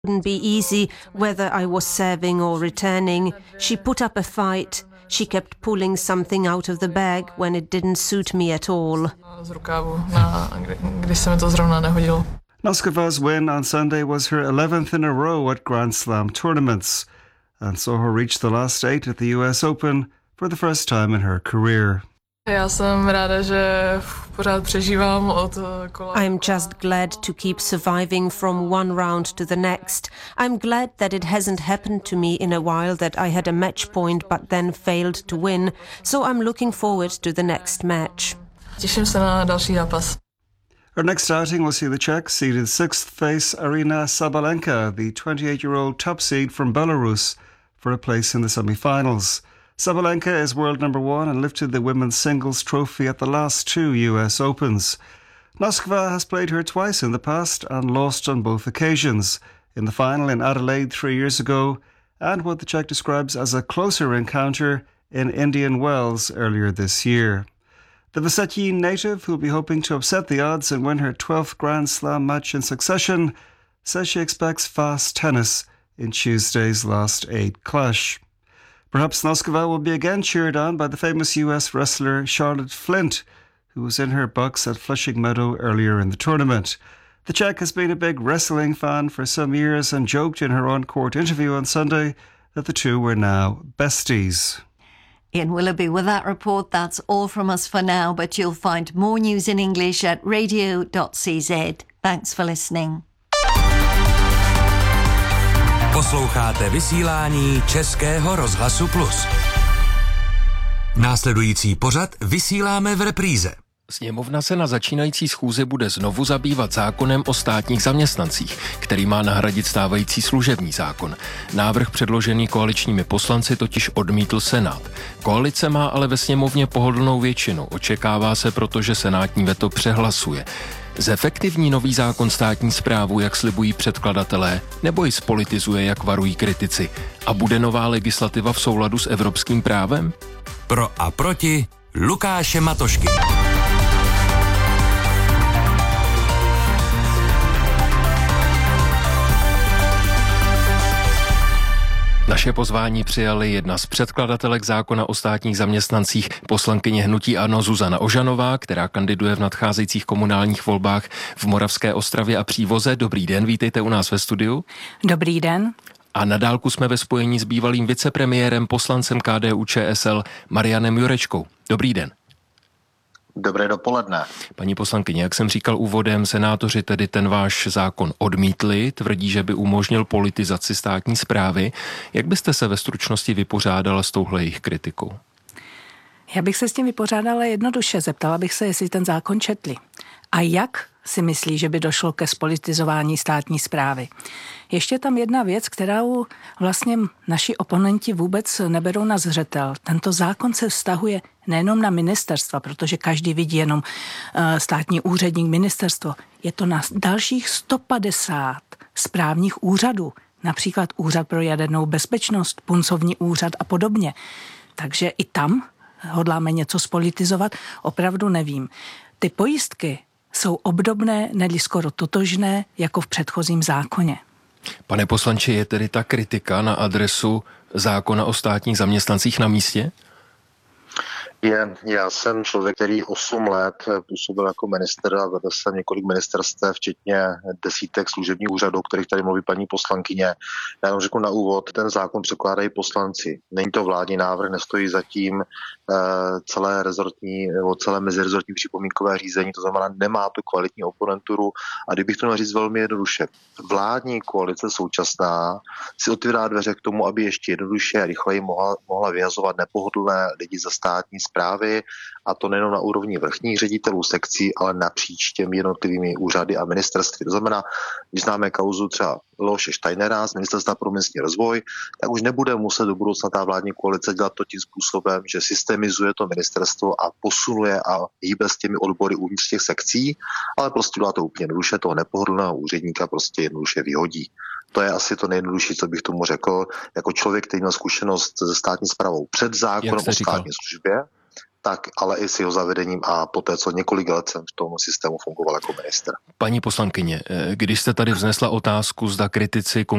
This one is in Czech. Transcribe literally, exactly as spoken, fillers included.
Wouldn't be easy whether I was serving or returning. She put up a fight. She kept pulling something out of the bag when it didn't suit me at all. Noskova's win on Sunday was her eleventh in a row at Grand Slam tournaments and saw her reach the last eight at the U S Open for the first time in her career. I'm just glad to keep surviving from one round to the next. I'm glad that it hasn't happened to me in a while that I had a match point but then failed to win, so I'm looking forward to the next match. Her next outing will see the Czech seeded sixth face Aryna Sabalenka, the twenty-eight-year-old top seed from Belarus, for a place in the semi-finals. Sabalenka is world number one and lifted the women's singles trophy at the last two U S Opens. Noskova has played her twice in the past and lost on both occasions, in the final in Adelaide three years ago and what the Czech describes as a closer encounter in Indian Wells earlier this year. The Vsetín native, who will be hoping to upset the odds and win her twelfth Grand Slam match in succession, says she expects fast tennis in Tuesday's last eight clash. Perhaps Noskova will be again cheered on by the famous U S wrestler Charlotte Flint, who was in her box at Flushing Meadow earlier in the tournament. The Czech has been a big wrestling fan for some years and joked in her on-court interview on Sunday that the two were now besties. Ian Willoughby with that report. That's all from us for now, but you'll find more news in English at radio dot c z. Thanks for listening. Posloucháte vysílání Českého rozhlasu Plus. Následující pořad vysíláme v repríze. Sněmovna se na začínající schůzi bude znovu zabývat zákonem o státních zaměstnancích, který má nahradit stávající služební zákon. Návrh předložený koaličními poslanci totiž odmítl Senát. Koalice má ale ve sněmovně pohodlnou většinu. Očekává se proto, že senátní veto přehlasuje. Zefektivní nový zákon státní správu, jak slibují předkladatelé, nebo ji spolitizuje, jak varují kritici? A bude nová legislativa v souladu s evropským právem? Pro a proti Lukáše Matošky. Naše pozvání přijali jedna z předkladatelek zákona o státních zaměstnancích, poslankyně hnutí ANO Zuzana Ožanová, která kandiduje v nadcházejících komunálních volbách v Moravské Ostravě a Přívoze. Dobrý den, vítejte u nás ve studiu. Dobrý den. A na dálku jsme ve spojení s bývalým vicepremiérem, poslancem K D U Č S L Marianem Jurečkou. Dobrý den. Dobré dopoledne. Paní poslankyně, jak jsem říkal úvodem, senátoři tedy ten váš zákon odmítli, tvrdí, že by umožnil politizaci státní správy. Jak byste se ve stručnosti vypořádala s touhle jejich kritikou? Já bych se s tím vypořádala jednoduše. Zeptala bych se, jestli ten zákon četli. A jak si myslí, že by došlo ke spolitizování státní správy. Ještě tam jedna věc, kterou vlastně naši oponenti vůbec neberou na zřetel. Tento zákon se vztahuje nejenom na ministerstva, protože každý vidí jenom uh, státní úředník, ministerstvo. Je to na dalších sto padesát správních úřadů, například Úřad pro jadernou bezpečnost, Puncovní úřad a podobně. Takže i tam hodláme něco spolitizovat, opravdu nevím. Ty pojistky jsou obdobné, nedli skoro totožné, jako v předchozím zákoně. Pane poslanče, je tedy ta kritika na adresu zákona o státních zaměstnancích na místě? Je, já jsem člověk, který osm let působil jako minister a vedl jsem několik ministerstev, včetně desítek služebních úřadů, o kterých tady mluví paní poslankyně. Já vám řeknu na úvod, ten zákon překládají poslanci. Není to vládní návrh, nestojí zatím eh, celé rezortní nebo celé mezirezortní připomínkové řízení, to znamená, nemá tu kvalitní oponenturu. A kdybych to měl říct velmi jednoduše, vládní koalice současná si otvírá dveře k tomu, aby ještě jednoduše a rychleji mohla, mohla vyhazovat nepohodlné lidi za státní zprávy, a to nejen na úrovni vrchních ředitelů sekcí, ale napříč těmi jednotlivými úřady a ministerství. To znamená, když známe kauzu třeba Leoše Steinera z Ministerstva pro místní rozvoj, tak už nebude muset do budoucna ta vládní koalice dělat to tím způsobem, že systemizuje to ministerstvo a posunuje a hýbe s těmi odbory uvnitř těch sekcí, ale prostě dělá to úplně jednoduše, toho nepohodlného úředníka prostě jednoduše vyhodí. To je asi to nejjednodušší, co bych tomu řekl, jako člověk, který měl zkušenost se státní správou před zákonem o státní službě. tak ale i s jeho zavedením a poté, co několik let jsem v tom systému fungoval jako ministr. Paní poslankyně, když jste tady vznesla otázku, zda kritici